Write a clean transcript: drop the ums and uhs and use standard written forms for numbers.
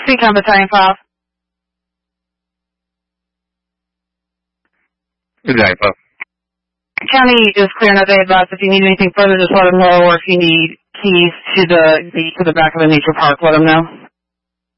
Seacon Battalion 5. Battalion 5. County is clear enough. They advise if you need anything further, just let them know, or if you need keys to the back of the nature park, let them know.